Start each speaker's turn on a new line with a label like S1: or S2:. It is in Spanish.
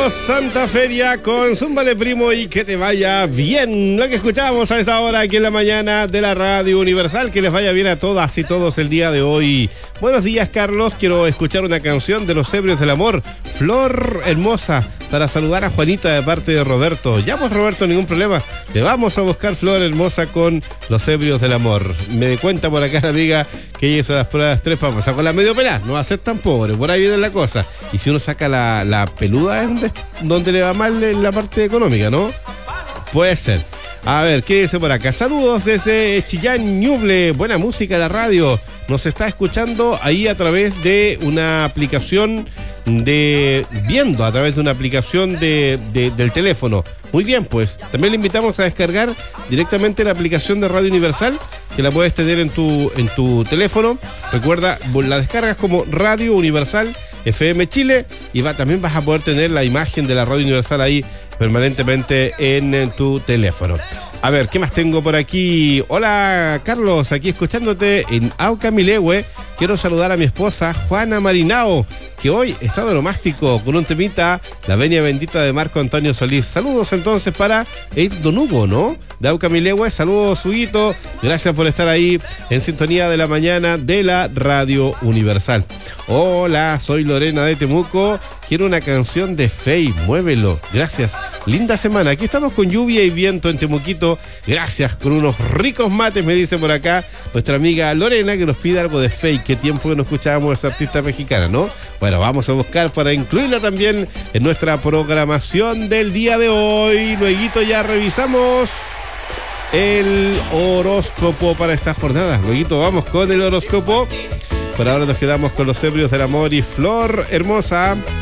S1: Carlos Santaferia con Zúmbale Primo y que te vaya bien. Lo que escuchamos a esta hora aquí en la mañana de la Radio Universal. Que les vaya bien a todas y todos el día de hoy. Buenos días, Carlos. Quiero escuchar una canción de Los Ebrios del Amor, Flor Hermosa, para saludar a Juanita de parte de Roberto. Ya pues, Roberto, ningún problema. Le vamos a buscar Flor Hermosa con Los Ebrios del Amor. Me cuenta por acá la amiga que ella hizo las pruebas 3 para pasar con la medio pelada. No va a ser tan pobre, por ahí viene la cosa. Y si uno saca la peluda, es donde le va mal en la parte económica, ¿no? Puede ser. A ver, ¿qué dice por acá? Saludos desde Chillán, Ñuble. Buena música de la radio. Nos está escuchando ahí a través de una aplicación viendo a través de una aplicación del teléfono. Muy bien, pues también le invitamos a descargar directamente la aplicación de Radio Universal, que la puedes tener en tu teléfono. Recuerda, la descargas como Radio Universal FM Chile y también vas a poder tener la imagen de la Radio Universal ahí permanentemente en tu teléfono. A ver, ¿qué más tengo por aquí? Hola, Carlos, aquí escuchándote en Aucamilegue. Quiero saludar a mi esposa, Juana Marinao, que hoy está de nomástico con un temita, La Venia Bendita de Marco Antonio Solís. Saludos entonces para Don Hugo, ¿no? De Aucamilegue. Saludos, Huguito. Gracias por estar ahí en sintonía de la mañana de la Radio Universal. Hola, soy Lorena de Temuco. Quiero una canción de Fey, muévelo. Gracias. Linda semana. Aquí estamos con lluvia y viento en Temuquito. Gracias. Con unos ricos mates, me dice por acá nuestra amiga Lorena, que nos pide algo de Fey. Qué tiempo que no escuchábamos a esa artista mexicana, ¿no? Bueno, vamos a buscar para incluirla también en nuestra programación del día de hoy. Lueguito ya revisamos el horóscopo para esta jornada. Lueguito vamos con el horóscopo. Por ahora nos quedamos con Los Ebrios del Amor y Flor Hermosa.